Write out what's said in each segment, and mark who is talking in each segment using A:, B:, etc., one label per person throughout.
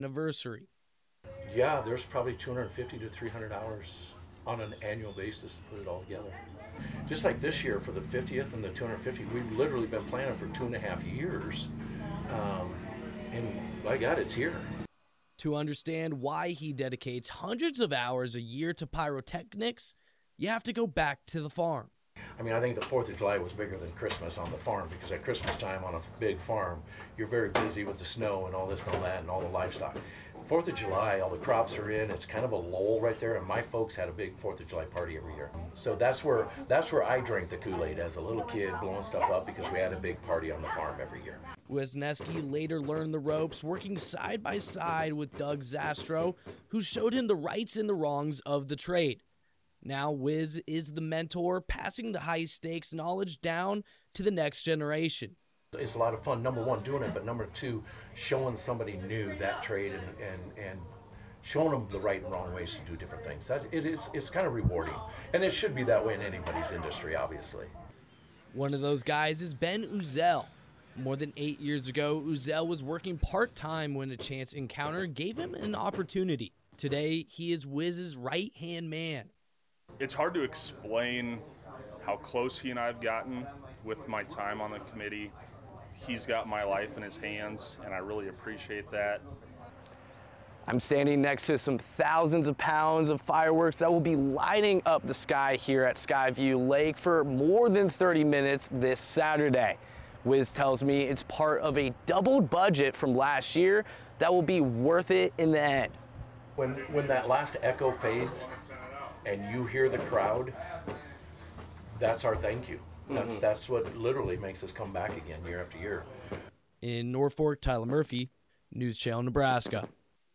A: anniversary.
B: Yeah, there's probably 250 to 300 hours on an annual basis to put it all together. Just like this year for the 50th and the 250, we've literally been planning for 2.5 years. And by God, it's here.
A: To understand why he dedicates hundreds of hours a year to pyrotechnics, you have to go back to the farm.
B: I mean, I think the 4th of July was bigger than Christmas on the farm, because at Christmas time on a big farm, you're very busy with the snow and all this and all that and all the livestock. 4th of July, all the crops are in, it's kind of a lull right there, and my folks had a big 4th of July party every year. So that's where I drank the Kool-Aid as a little kid, blowing stuff up, because we had a big party on the farm every year.
A: Wisniewski later learned the ropes, working side by side with Doug Zastro, who showed him the rights and the wrongs of the trade. Now Wiz is the mentor, passing the high-stakes knowledge down to the next generation.
B: It's a lot of fun, number one, doing it, but number two, showing somebody new that trade and showing them the right and wrong ways to do different things. It's kind of rewarding, and it should be that way in anybody's industry, obviously.
A: One of those guys is Ben Uzel. More than 8 years ago, Uzel was working part-time when a chance encounter gave him an opportunity. Today, he is Wiz's right-hand man.
C: It's hard to explain how close he and I have gotten with my time on the committee. He's got my life in his hands, and I really appreciate that.
D: I'm standing next to some thousands of pounds of fireworks that will be lighting up the sky here at Skyview Lake for more than 30 minutes this Saturday. Wiz tells me it's part of a doubled budget from last year that will be worth it in the end.
B: When that last echo fades and you hear the crowd, that's our thank you. That's what literally makes us come back again year after year.
A: In Norfolk, Tyler Murphy, News Channel, Nebraska.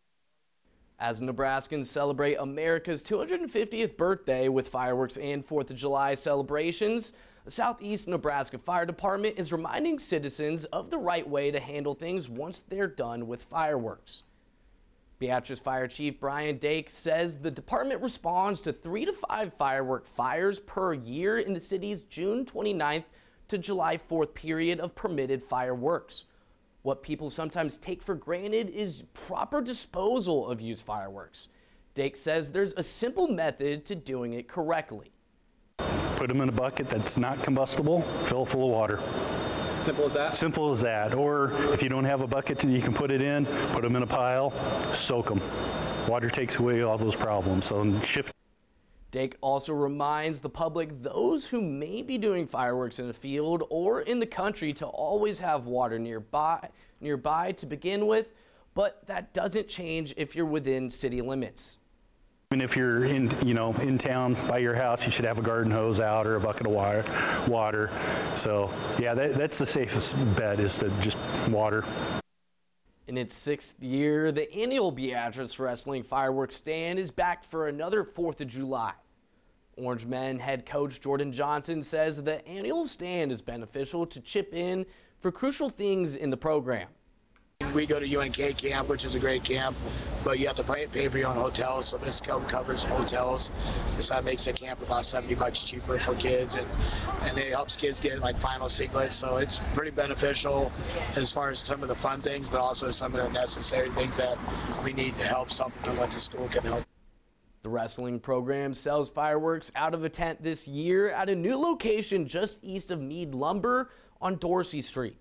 A: As Nebraskans celebrate America's 250th birthday with fireworks and 4th of July celebrations, the Southeast Nebraska Fire Department is reminding citizens of the right way to handle things once they're done with fireworks. Beatrice Fire Chief Brian Dake says the department responds to 3 to 5 firework fires per year in the city's June 29th to July 4th period of permitted fireworks. What people sometimes take for granted is proper disposal of used fireworks. Dake says there's a simple method to doing it correctly.
E: Put them in a bucket that's not combustible, fill it full of water.
F: Simple as that?
E: Simple as that. Or if you don't have a bucket you can put it in, put them in a pile, soak them. Water takes away all those problems. So shift.
A: Dake also reminds the public, those who may be doing fireworks in a field or in the country, to always have water nearby to begin with, but that doesn't change if you're within city limits.
E: Even if you're in town by your house, you should have a garden hose out or a bucket of water. So yeah, that's the safest bet, is to just water.
A: In its 6th year, the annual Beatrice Wrestling Fireworks Stand is back for another 4th of July. Orange Men head coach Jordan Johnson says the annual stand is beneficial to chip in for crucial things in the program.
G: We go to UNK camp, which is a great camp, but you have to pay for your own hotels, so this covers hotels. So that makes the camp about $70 cheaper for kids, and it helps kids get like final singlets. So it's pretty beneficial as far as some of the fun things, but also some of the necessary things that we need to help supplement what the school can help.
A: The wrestling program sells fireworks out of a tent this year at a new location just east of Meade Lumber on Dorsey Street.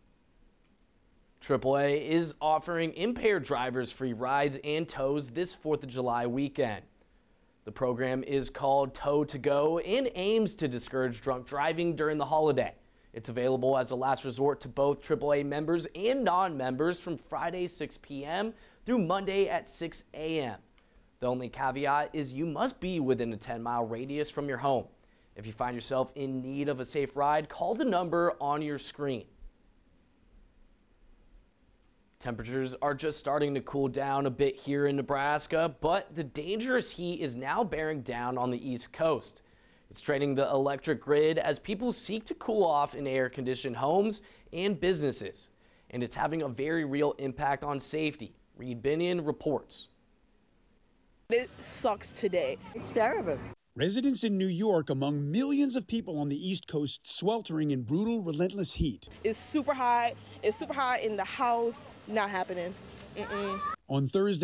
A: AAA is offering impaired drivers free rides and tows this 4th of July weekend. The program is called Tow to Go and aims to discourage drunk driving during the holiday. It's available as a last resort to both AAA members and non-members from Friday 6 p.m. through Monday at 6 a.m. The only caveat is you must be within a 10-mile radius from your home. If you find yourself in need of a safe ride, call the number on your screen. Temperatures are just starting to cool down a bit here in Nebraska, but the dangerous heat is now bearing down on the East Coast. It's straining the electric grid as people seek to cool off in air-conditioned homes and businesses, and it's having a very real impact on safety. Reed Binion reports.
H: It sucks today.
I: It's terrible.
J: Residents in New York among millions of people on the East Coast sweltering in brutal, relentless heat.
H: It's super hot. It's super hot in the house. Not happening. Mm-mm.
J: On Thursday,